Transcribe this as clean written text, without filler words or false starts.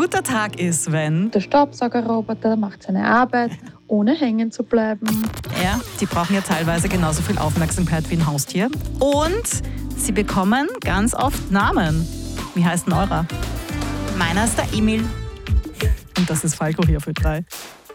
guter Tag ist, wenn... Der Staubsaugerroboter macht seine Arbeit, ohne hängen zu bleiben. Ja, die brauchen ja teilweise genauso viel Aufmerksamkeit wie ein Haustier. Und sie bekommen ganz oft Namen. Wie heißt denn eurer? Meiner ist der Emil. Und das ist Falco hier für 3.